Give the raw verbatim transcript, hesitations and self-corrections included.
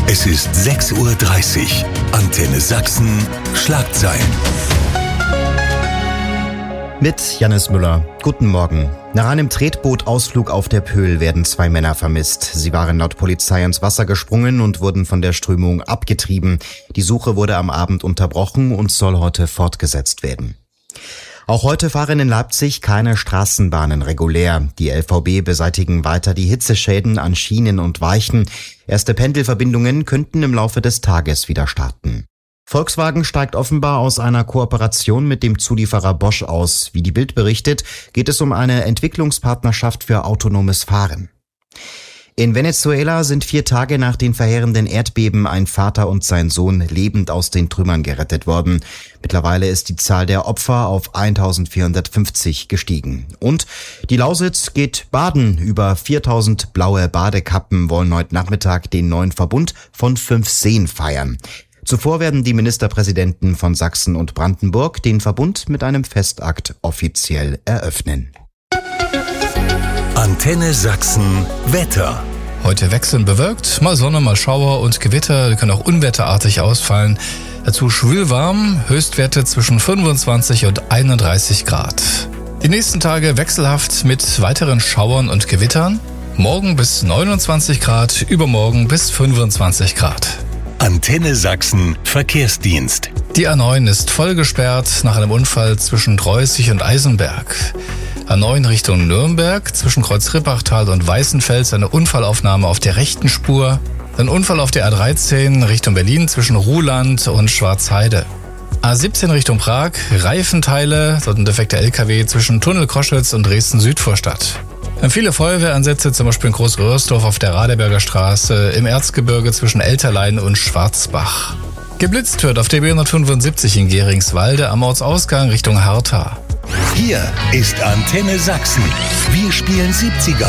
Es ist sechs Uhr dreißig. Antenne Sachsen, Schlagzeilen. Mit Jannis Müller. Guten Morgen. Nach einem Tretbootausflug auf der Pöhl werden zwei Männer vermisst. Sie waren laut Polizei ins Wasser gesprungen und wurden von der Strömung abgetrieben. Die Suche wurde am Abend unterbrochen und soll heute fortgesetzt werden. Auch heute fahren in Leipzig keine Straßenbahnen regulär. Die L V B beseitigen weiter die Hitzeschäden an Schienen und Weichen. Erste Pendelverbindungen könnten im Laufe des Tages wieder starten. Volkswagen steigt offenbar aus einer Kooperation mit dem Zulieferer Bosch aus. Wie die Bild berichtet, geht es um eine Entwicklungspartnerschaft für autonomes Fahren. In Venezuela sind vier Tage nach den verheerenden Erdbeben ein Vater und sein Sohn lebend aus den Trümmern gerettet worden. Mittlerweile ist die Zahl der Opfer auf eintausendvierhundertfünfzig gestiegen. Und die Lausitz geht baden. Über viertausend blaue Badekappen wollen heute Nachmittag den neuen Verbund von fünf Seen feiern. Zuvor werden die Ministerpräsidenten von Sachsen und Brandenburg den Verbund mit einem Festakt offiziell eröffnen. Antenne Sachsen Wetter. Heute wechselnd bewölkt, mal Sonne, mal Schauer und Gewitter, die können auch unwetterartig ausfallen. Dazu schwül warm, Höchstwerte zwischen fünfundzwanzig und einunddreißig Grad. Die nächsten Tage wechselhaft mit weiteren Schauern und Gewittern. Morgen bis neunundzwanzig Grad, übermorgen bis fünfundzwanzig Grad. Antenne Sachsen Verkehrsdienst. Die A neun ist voll gesperrt nach einem Unfall zwischen Dreußig und Eisenberg. A neun Richtung Nürnberg, zwischen Kreuz-Rippachtal und Weißenfels eine Unfallaufnahme auf der rechten Spur. Ein Unfall auf der A dreizehn Richtung Berlin zwischen Ruhland und Schwarzheide. A siebzehn Richtung Prag, Reifenteile, dort ein defekter L K W zwischen Tunnel Koschwitz und Dresden-Südvorstadt. Viele Feuerwehransätze, zum Beispiel in Groß-Röhrsdorf auf der Radeberger Straße, im Erzgebirge zwischen Elterlein und Schwarzbach. Geblitzt wird auf der B hundertfünfundsiebzig in Geringswalde am Ortsausgang Richtung Hertha. Hier ist Antenne Sachsen. Wir spielen siebziger.